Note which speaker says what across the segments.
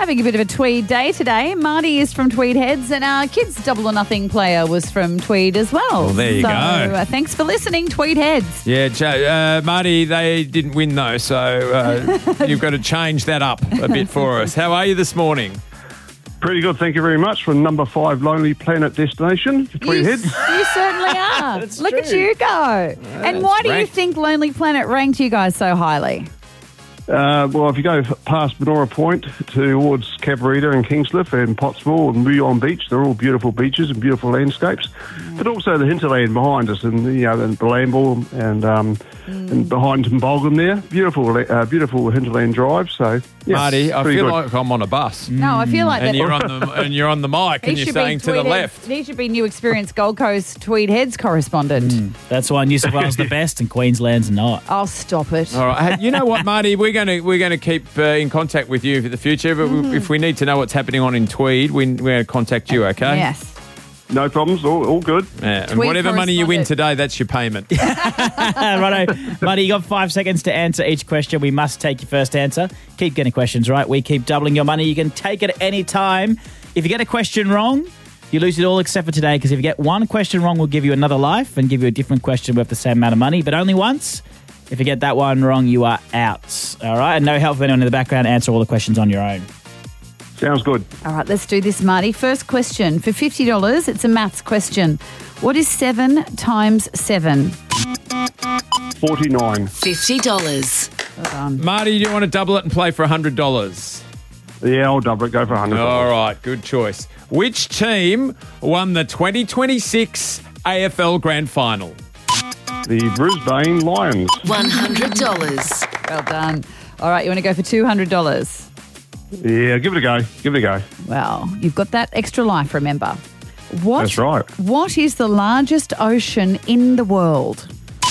Speaker 1: having a bit of a Tweed day today. Marty is from Tweed Heads, and our kids' Double or Nothing player was from Tweed as well.
Speaker 2: Well, there you go.
Speaker 1: Thanks for listening, Tweed Heads.
Speaker 2: Yeah, Joe, Marty, they didn't win though, so you've got to change that up a bit for us. How are you this morning?
Speaker 3: Pretty good, thank you very much. From number 5 Lonely Planet destination for Tweed Heads.
Speaker 1: You certainly are. Look
Speaker 2: true.
Speaker 1: at you go. And why do you think Lonely Planet ranked you guys so highly?
Speaker 3: Well, if you go past Benora Point towards Cabarita and Kingscliff and Pottsville and Muon Beach, they're all beautiful beaches and beautiful landscapes. But also the hinterland behind us, and and Belamble and behind Timbolgum there, beautiful hinterland drive. So, yes,
Speaker 2: Marty, I feel
Speaker 3: good.
Speaker 2: like I'm on a bus.
Speaker 1: No, I feel like
Speaker 2: And
Speaker 1: that.
Speaker 2: you're on the mic, and you're saying to the left.
Speaker 1: He should be New Experience Gold Coast Tweed Heads correspondent.
Speaker 4: That's why New South Wales the best and Queensland's not.
Speaker 1: I'll stop it.
Speaker 2: All right. Hey, you know what, Marty? We're going to keep in contact with you for the future. But if we need to know what's happening on in Tweed, we're going to contact you. Okay?
Speaker 1: Yes.
Speaker 3: No problems, all good.
Speaker 2: Yeah, and
Speaker 1: Tweed
Speaker 2: whatever money you win
Speaker 1: correspondent.
Speaker 2: today, that's your payment.
Speaker 4: Righto. Marty, you got 5 seconds to answer each question. We must take your first answer. Keep getting questions right. We keep doubling your money. You can take it at any time. If you get a question wrong, you lose it all except for today, because if you get one question wrong, we'll give you another life and give you a different question worth the same amount of money, but only once. If you get that one wrong, you are out. All right? And no help from anyone in the background. Answer all the questions on your own.
Speaker 3: Sounds good.
Speaker 1: All right, let's do this, Marty. First question. For $50, it's a maths question. What is 7 times 7?
Speaker 3: 49.
Speaker 5: $50.
Speaker 1: Well done.
Speaker 2: Marty, do you want to double it and play for $100?
Speaker 3: Yeah, I'll double it. Go for 100.
Speaker 2: All right, good choice. Which team won the 2026 AFL Grand Final?
Speaker 3: The Brisbane Lions.
Speaker 5: $100.
Speaker 1: Well done. All right, you want to go for $200?
Speaker 3: Yeah, give it a go. Give it a go.
Speaker 1: Well, you've got that extra life, remember. What?
Speaker 3: That's right.
Speaker 1: What is the largest ocean in the world?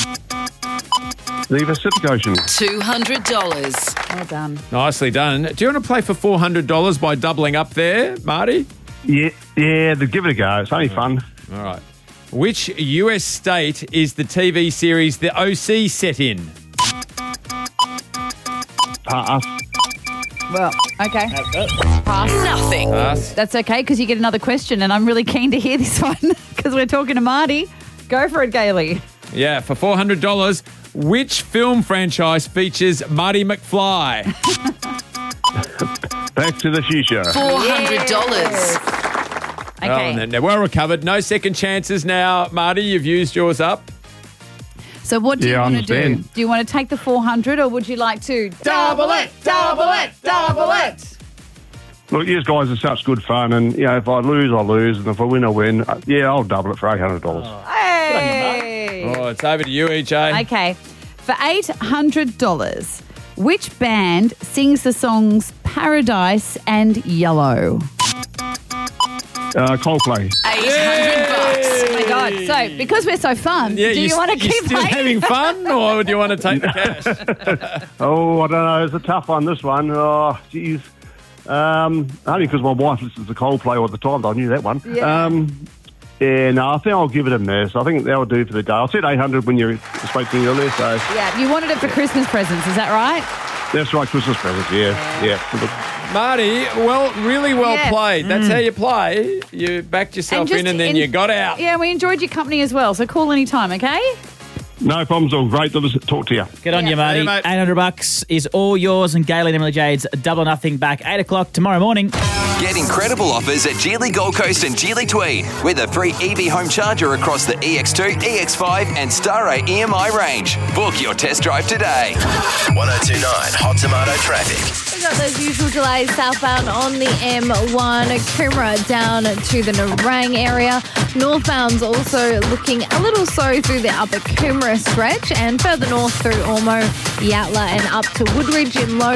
Speaker 3: The Pacific Ocean.
Speaker 5: $200.
Speaker 1: Well done.
Speaker 2: Nicely done. Do you want to play for $400 by doubling up there, Marty?
Speaker 3: Yeah, give it a go. It's only fun.
Speaker 2: All right. Which US state is the TV series The OC set in?
Speaker 3: Pass.
Speaker 1: Well, okay. Pass.
Speaker 5: Nothing.
Speaker 2: Pass.
Speaker 1: That's okay, because you get another question, and I'm really keen to hear this one because we're talking to Marty. Go for it, Gailey.
Speaker 2: Yeah, for $400, which film franchise features Marty McFly?
Speaker 3: Back to the future.
Speaker 5: $400.
Speaker 1: Okay.
Speaker 2: Oh, well recovered. No second chances now, Marty. You've used yours up.
Speaker 1: So what do you
Speaker 3: Yeah, I
Speaker 1: want to do?
Speaker 3: understand.
Speaker 1: Do you want to take the 400, or would you like to double it, double it, double it?
Speaker 3: Look, you guys are such good fun, and if I lose, I lose, and if I win, I win. I'll double it for $800.
Speaker 1: Hey.
Speaker 2: Oh, it's over to you, EJ.
Speaker 1: Okay. For $800, which band sings the songs Paradise and Yellow?
Speaker 3: Coldplay.
Speaker 5: $800.
Speaker 1: Oh my God. So, because we're so fun, do you want to
Speaker 2: you
Speaker 1: keep
Speaker 2: still
Speaker 1: playing?
Speaker 2: having fun, or do you want to take the cash?
Speaker 3: Oh, I don't know. It's a tough one, this one. Oh, geez. Only because my wife listens to Coldplay all the time. I knew that one.
Speaker 1: Yeah.
Speaker 3: No, I think I'll give it a miss. I think that'll do for the day. I said 800 when you spoke to me earlier, so
Speaker 1: Yeah, you wanted it for Christmas presents, is that right?
Speaker 3: that's right, Christmas present. Yeah.
Speaker 2: Marty, really well
Speaker 1: Yeah.
Speaker 2: played. That's how you play. You backed yourself in and then you got out.
Speaker 1: Yeah, we enjoyed your company as well, so call anytime, okay?
Speaker 3: No problems. All great to talk to you.
Speaker 4: Good on you, Marty.
Speaker 2: See you, mate.
Speaker 4: $800 is all yours, and Gailey and Emily Jade's Double or Nothing back 8 o'clock tomorrow morning.
Speaker 6: Get incredible offers at Geely Gold Coast and Geely Tweed with a free EV home charger across the EX2, EX5 and Star A EMI range. Book your test drive today.
Speaker 7: 1029 Hot Tomato Traffic.
Speaker 8: We've got those usual delays southbound on the M1, Coomera down to the Nerang area. Northbound's also looking a little slow through the upper Coomera stretch, and further north through Ormo, Yatala and up to Woodridge in low